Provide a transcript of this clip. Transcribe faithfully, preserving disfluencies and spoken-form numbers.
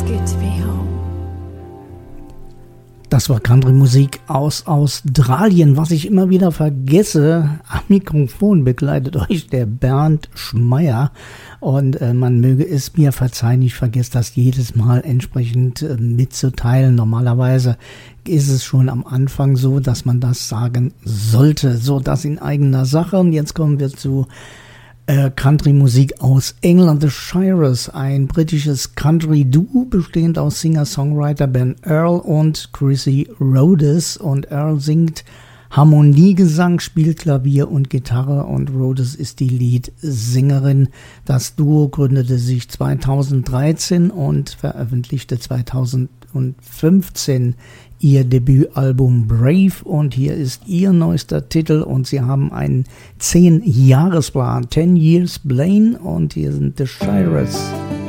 good to be home. Das war Country-Musik aus Australien. Was ich immer wieder vergesse, am Mikrofon begleitet euch der Bernd Schmeier. Und äh, man möge es mir verzeihen, ich vergesse das jedes Mal entsprechend äh, mitzuteilen. Normalerweise ist es schon am Anfang so, dass man das sagen sollte. So, das in eigener Sache. Und jetzt kommen wir zu Country-Musik aus England. The Shirers, ein britisches Country-Duo, bestehend aus Singer-Songwriter Ben Earl und Chrissy Rhodes. Und Earl singt Harmoniegesang, spielt Klavier und Gitarre und Rhodes ist die Leadsängerin. Das Duo gründete sich zweitausenddreizehn und veröffentlichte zweitausendfünfzehn ihr Debütalbum Brave und hier ist ihr neuester Titel und sie haben einen zehn-Jahresplan, ten Years Blaine und hier sind The Shirers.